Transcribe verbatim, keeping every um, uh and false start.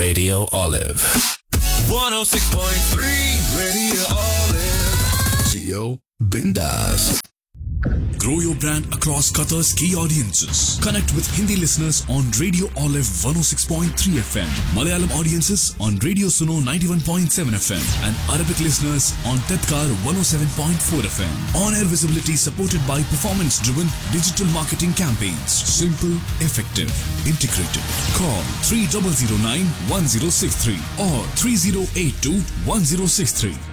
Radio Olive. one oh six point three Radio Olive. Geo Bindas. Grow your brand across Qatar's key audiences. Connect with Hindi listeners on Radio Olive one oh six point three F M, Malayalam audiences on Radio Suno ninety-one point seven F M, and Arabic listeners on Tadkar one oh seven point four F M. On-air visibility supported by performance-driven digital marketing campaigns. Simple, effective, integrated. Call three zero zero nine one zero six three or three zero eight two one zero six three.